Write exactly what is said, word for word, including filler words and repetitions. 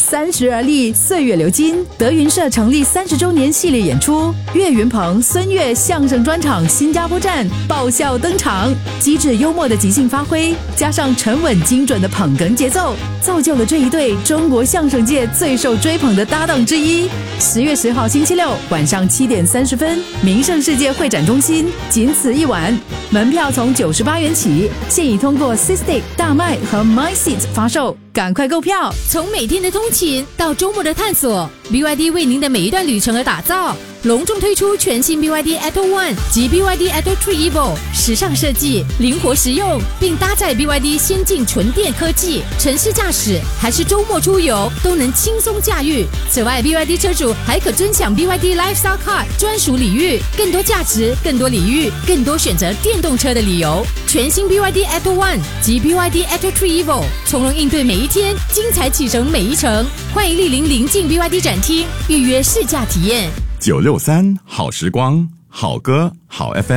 三十而立，岁月流金。德云社成立三十周年系列演出，岳云鹏、孙越相声专场新加坡站爆笑登场，机智幽默的即兴发挥，加上沉稳精准的捧哏节奏，造就了这一对中国相声界最受追捧的搭档之一。十月十号星期六晚上七点三十分，名盛世界会展中心，仅此一晚，门票从九十八元起，现已通过 Sistic、大麦和 MySeat 发售，赶快购票！ 从每天的通勤到周末的探索 ，B Y D 为您的每一段旅程而打造。隆重推出全新 B Y D Atto One 及 B Y D Atto Three Evo， 时尚设计，灵活实用，并搭载 B Y D 先进纯电科技，城市驾驶还是周末出游都能轻松驾驭。此外 ，B Y D 车主还可尊享 B Y D Lifestyle Card 专属礼遇，更多价值，更多礼遇，更多选择电动车的理由。全新 B Y D Atto One 及 B Y D Atto Three Evo， 从容应对每一天，精彩启程每一程。欢迎莅临临近 B Y D 展厅，预约试驾体验。 九六三好时光，好歌好 F M。